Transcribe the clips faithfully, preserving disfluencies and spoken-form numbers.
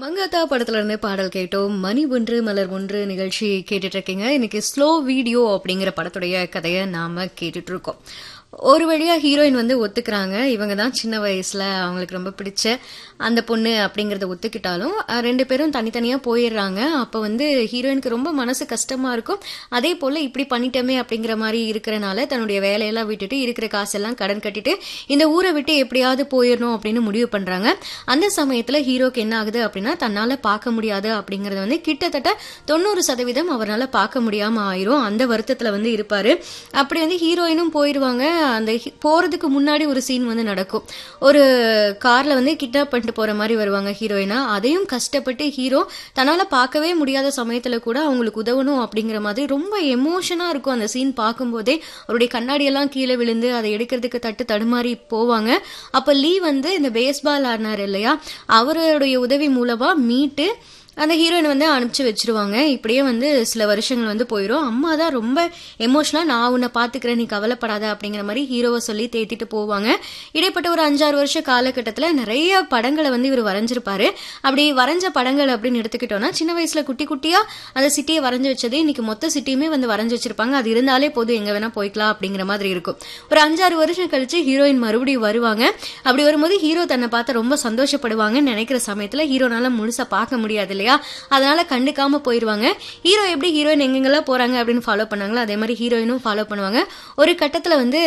மங்காத்தா படத்துல இருந்து பாடல் கேட்டோம். மணி ஒன்று மலர் ஒன்று நிகழ்ச்சி கேட்டுட்டு இருக்கீங்க. இன்னைக்கு ஸ்லோ வீடியோ அப்படிங்கிற படத்துடைய கதையை நாம கேட்டுட்டு இருக்கோம். ஒரு வழியா ஹீரோயின் வந்து ஒத்துக்கிறாங்க. இவங்க தான் சின்ன வயசுல அவங்களுக்கு ரொம்ப பிடிச்ச அந்த பொண்ணு அப்படிங்கறத ஒத்துக்கிட்டாலும் ரெண்டு பேரும் தனித்தனியா போயிடுறாங்க. அப்ப வந்து ஹீரோயினுக்கு ரொம்ப மனசு கஷ்டமா இருக்கும். அதே போல இப்படி பண்ணிட்டோமே அப்படிங்கிற மாதிரி இருக்கிறனால தன்னுடைய வேலையெல்லாம் விட்டுட்டு இருக்கிற காசெல்லாம் கடன் கட்டிட்டு இந்த ஊரை விட்டு எப்படியாவது போயிடணும் அப்படின்னு முடிவு பண்றாங்க. அந்த சமயத்துல ஹீரோக்கு என்ன ஆகுது அப்படின்னா தன்னால பார்க்க முடியாது அப்படிங்கறது வந்து கிட்டத்தட்ட தொண்ணூறு சதவீதம் அவரால் பார்க்க முடியாம ஆயிரும். அந்த வருத்தத்துல வந்து இருப்பாரு. அப்படி வந்து ஹீரோயினும் போயிருவாங்க. அந்த போறதுக்கு முன்னாடி ஒரு சீன் வந்து நடக்கும். ஒரு கார்ல வந்து கிட்னாப் பண்ணிட்டு போற மாதிரி வருவாங்க ஹீரோயினா. அதையும் கஷ்டப்பட்டு ஹீரோ தன்னால பார்க்கவே முடியாத சமயத்துல கூட அவங்களுக்கு உதவணும் அப்படிங்கிற மாதிரி ரொம்ப எமோஷனா இருக்கும். அந்த சீன் பார்க்கும்போதே அவருடைய கண்ணாடி எல்லாம் கீழே விழுந்து அதை எடுக்கிறதுக்கு தட்டு தடுமாறி போவாங்க. அப்ப லீ வந்து இந்த பேஸ்பால் ஆடினார் இல்லையா, அவருடைய உதவி மூலமா மீட்டு அந்த ஹீரோயின் வந்து அனுப்பிச்சு வச்சிருவாங்க. இப்படியே வந்து சில வருஷங்கள் வந்து போயிடும். அம்மா தான் ரொம்ப எமோஷனலா நான் உன்னை பாத்துக்கிறேன் நீ கவலைப்படாத அப்படிங்கிற மாதிரி ஹீரோவை சொல்லி தேத்திட்டு போவாங்க. இடைப்பட்ட ஒரு அஞ்சாறு வருஷ காலகட்டத்துல நிறைய படங்களை வந்து இவர் வரைஞ்சிருப்பாரு. அப்படி வரைஞ்ச படங்கள் அப்படின்னு எடுத்துக்கிட்டோம்னா சின்ன வயசுல குட்டி குட்டியா அந்த சிட்டியை வரைஞ்சு வச்சதே இன்னைக்கு மொத்த சிட்டியுமே வந்து வரைஞ்சு வச்சிருப்பாங்க. அது இருந்தாலே போதும், எங்க வேணா போய்க்கலாம் அப்படிங்கிற மாதிரி இருக்கும். ஒரு அஞ்சாறு வருஷம் கழிச்சு ஹீரோயின் மறுபடியும் வருவாங்க. அப்படி வரும்போது ஹீரோ தன்னை பார்த்து ரொம்ப சந்தோஷப்படுவாங்கன்னு நினைக்கிற சமயத்துல ஹீரோனால முழுசா பார்க்க முடியாது, அதனால கண்டுக்காம போயிருவாங்க. ஹீரோ எப்படி ஹீரோயின் எங்கெங்கெல்லாம் போறாங்க அப்படின்னு ஃபாலோ பண்ணாங்களோ அதே மாதிரி ஹீரோயினும் ஃபாலோ பண்ணுவாங்க. ஒரு கட்டத்துல வந்து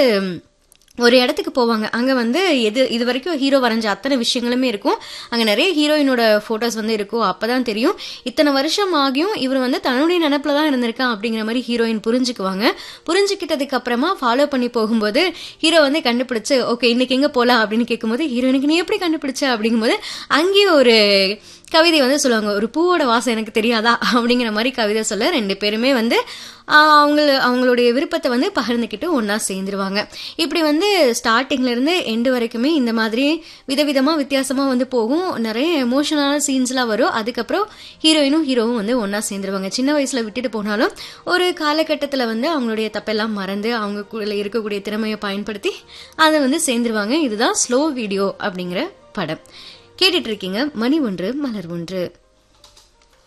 ஒரு இடத்துக்கு போவாங்க. அங்க வந்து எது இது வரைக்கும் ஹீரோ வரைஞ்ச அத்தனை விஷயங்களுமே இருக்கும். அங்க நிறைய ஹீரோயினோட போட்டோஸ் வந்து இருக்கும். அப்பதான் தெரியும் இத்தனை வருஷம் ஆகியும் இவர் வந்து தன்னுடைய நினைப்புலதான் இருந்திருக்கான் அப்படிங்கிற மாதிரி ஹீரோயின் புரிஞ்சுக்குவாங்க. புரிஞ்சுக்கிட்டதுக்கு அப்புறமா ஃபாலோ பண்ணி போகும்போது ஹீரோ வந்து கண்டுபிடிச்சு ஓகே இன்னைக்கு எங்க போலாம் அப்படின்னு கேட்கும்போது ஹீரோயினுக்கு நீ எப்படி கண்டுபிடிச்ச அப்படிங்கும்போது அங்கேயும் ஒரு கவிதை வந்து சொல்லுவாங்க, ஒரு பூவோட வாசம் எனக்கு தெரியாதா அப்படிங்கிற மாதிரி கவிதை சொல்ல ரெண்டு பேருமே வந்து அவங்க அவங்களுடைய விருப்பத்தை வந்து பகிர்ந்துக்கிட்டு ஒன்னா சேர்ந்துருவாங்க. இப்படி வந்து ஸ்டார்டிங்ல இருந்து எண்டு வரைக்குமே இந்த மாதிரி விதவிதமா வித்தியாசமா வந்து போகும். நிறைய எமோஷனலான சீன்ஸ்லாம் வரும். அதுக்கப்புறம் ஹீரோயினும் ஹீரோவும் வந்து ஒன்னா சேர்ந்துருவாங்க. சின்ன வயசுல விட்டுட்டு போனாலும் ஒரு காலகட்டத்துல வந்து அவங்களுடைய தப்பெல்லாம் மறந்து அவங்க இருக்கக்கூடிய திறமையை பயன்படுத்தி அதை வந்து சேர்ந்துருவாங்க. இதுதான் ஸ்லோ வீடியோ அப்படிங்கிற படம். கேட்டுட்டு இருக்கீங்க மணி ஒன்று மலர் ஒன்று.